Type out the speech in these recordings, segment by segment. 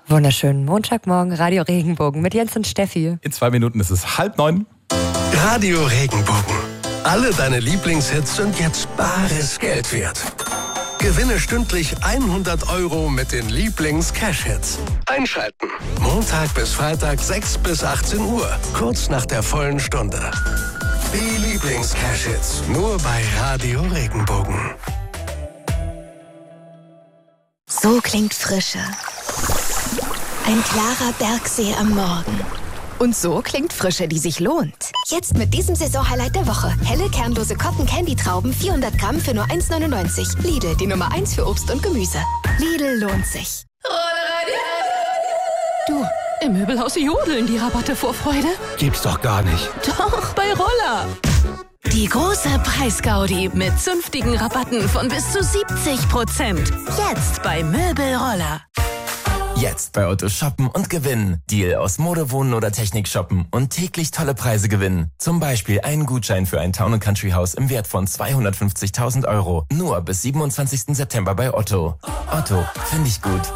Wunderschönen Montagmorgen, Radio Regenbogen mit Jens und Steffi. In 2 Minuten ist es 8:30. Radio Regenbogen. Alle deine Lieblingshits sind jetzt bares Geld wert. Gewinne stündlich 100 € mit den Lieblings-Cash-Hits. Einschalten. Montag bis Freitag 6 bis 18 Uhr. Kurz nach der vollen Stunde. Die Lieblings-Cash-Hits. Nur bei Radio Regenbogen. So klingt Frische. Ein klarer Bergsee am Morgen. Und so klingt Frische, die sich lohnt. Jetzt mit diesem Saisonhighlight der Woche. Helle, kernlose Cotton-Candy-Trauben, 400 Gramm für nur 1,99. Lidl, die Nummer 1 für Obst und Gemüse. Lidl lohnt sich. Du, im Möbelhaus jodeln die Rabatte vor Freude. Gibt's doch gar nicht. Doch, bei Roller. Die große Preisgaudi mit zünftigen Rabatten von bis zu 70%. Jetzt bei Möbelroller. Jetzt bei Otto shoppen und gewinnen. Deal aus Mode, Wohnen oder Technik shoppen und täglich tolle Preise gewinnen. Zum Beispiel einen Gutschein für ein Town & Country Haus im Wert von 250.000 €. Nur bis 27. September bei Otto. Otto, finde ich gut.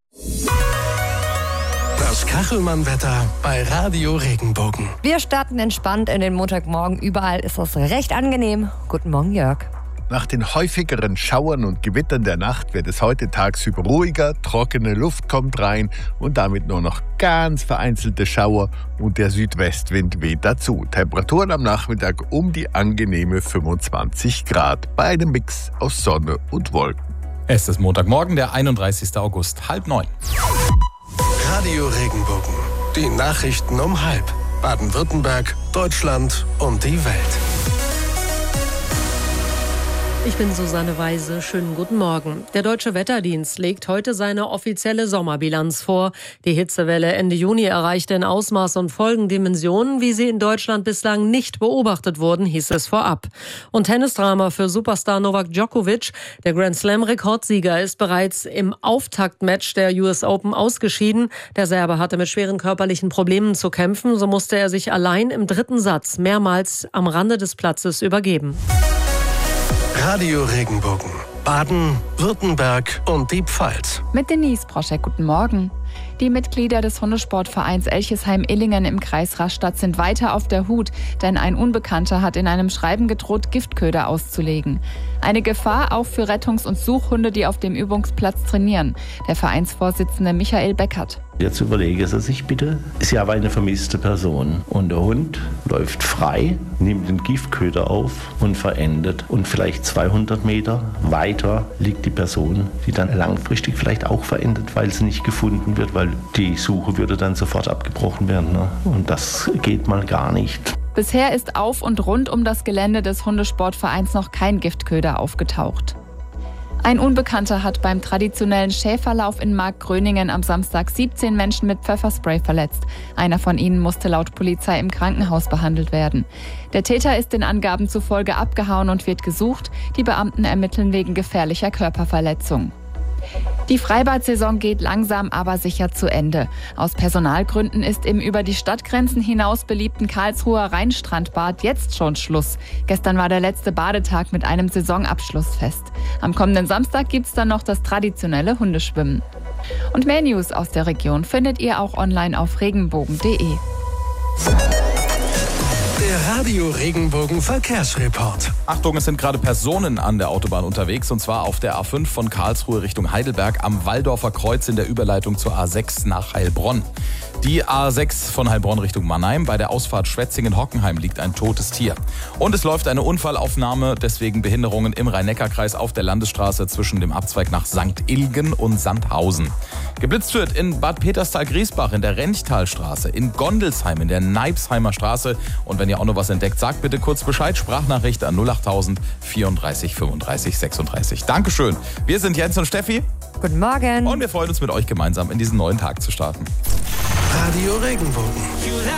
Das Kachelmann-Wetter bei Radio Regenbogen. Wir starten entspannt in den Montagmorgen. Überall ist es recht angenehm. Guten Morgen, Jörg. Nach den häufigeren Schauern und Gewittern der Nacht wird es heute tagsüber ruhiger, trockene Luft kommt rein und damit nur noch ganz vereinzelte Schauer und der Südwestwind weht dazu. Temperaturen am Nachmittag um die angenehme 25 Grad bei einem Mix aus Sonne und Wolken. Es ist Montagmorgen, der 31. August, 8:30. Radio Regenbogen. Die Nachrichten um 12:30. Baden-Württemberg, Deutschland und die Welt. Ich bin Susanne Weise. Schönen guten Morgen. Der Deutsche Wetterdienst legt heute seine offizielle Sommerbilanz vor. Die Hitzewelle Ende Juni erreichte in Ausmaß und Folgendimensionen, wie sie in Deutschland bislang nicht beobachtet wurden, hieß es vorab. Und Tennisdrama für Superstar Novak Djokovic. Der Grand Slam-Rekordsieger ist bereits im Auftaktmatch der US Open ausgeschieden. Der Serbe hatte mit schweren körperlichen Problemen zu kämpfen. So musste er sich allein im 3. Satz mehrmals am Rande des Platzes übergeben. Radio Regenbogen. Baden, Württemberg und die Pfalz. Mit Denise Broschek, guten Morgen. Die Mitglieder des Hundesportvereins Elchesheim-Illingen im Kreis Rastatt sind weiter auf der Hut, denn ein Unbekannter hat in einem Schreiben gedroht, Giftköder auszulegen. Eine Gefahr auch für Rettungs- und Suchhunde, die auf dem Übungsplatz trainieren. Der Vereinsvorsitzende Michael Beckert. Jetzt überlege Sie sich bitte, ist ja aber eine vermisste Person und der Hund läuft frei, nimmt den Giftköder auf und verendet und vielleicht 200 Meter weiter liegt die Person, die dann langfristig vielleicht auch verendet, weil sie nicht gefunden wird, weil die Suche würde dann sofort abgebrochen werden, ne? Und das geht mal gar nicht. Bisher ist auf und rund um das Gelände des Hundesportvereins noch kein Giftköder aufgetaucht. Ein Unbekannter hat beim traditionellen Schäferlauf in Markgröningen am Samstag 17 Menschen mit Pfefferspray verletzt. Einer von ihnen musste laut Polizei im Krankenhaus behandelt werden. Der Täter ist den Angaben zufolge abgehauen und wird gesucht. Die Beamten ermitteln wegen gefährlicher Körperverletzung. Die Freibad-Saison geht langsam, aber sicher zu Ende. Aus Personalgründen ist im über die Stadtgrenzen hinaus beliebten Karlsruher Rheinstrandbad jetzt schon Schluss. Gestern war der letzte Badetag mit einem Saisonabschlussfest. Am kommenden Samstag gibt's dann noch das traditionelle Hundeschwimmen. Und mehr News aus der Region findet ihr auch online auf regenbogen.de. Der Radio Regenbogen Verkehrsreport. Achtung, es sind gerade Personen an der Autobahn unterwegs, und zwar auf der A5 von Karlsruhe Richtung Heidelberg am Walldorfer Kreuz in der Überleitung zur A6 nach Heilbronn. Die A6 von Heilbronn Richtung Mannheim. Bei der Ausfahrt Schwetzingen-Hockenheim liegt ein totes Tier. Und es läuft eine Unfallaufnahme, deswegen Behinderungen im Rhein-Neckar-Kreis auf der Landesstraße zwischen dem Abzweig nach St. Ilgen und Sandhausen. Geblitzt wird in Bad Peterstal-Griesbach, in der Renchtalstraße, in Gondelsheim, in der Neibsheimer Straße. Und wenn ihr auch noch was entdeckt, sagt bitte kurz Bescheid. Sprachnachricht an 08000 34 35 36. Dankeschön. Wir sind Jens und Steffi. Guten Morgen. Und wir freuen uns, mit euch gemeinsam in diesen neuen Tag zu starten. Radio Regenbogen.